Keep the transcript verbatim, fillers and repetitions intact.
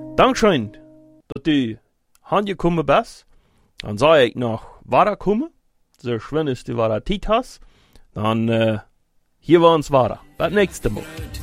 Dankeschön, dat u aangekomen bent. Dan zal ik nog verder komen. Dus wenn es die Zeit hast, dann uh, hier wir uns weiter. Bis nächste Mal.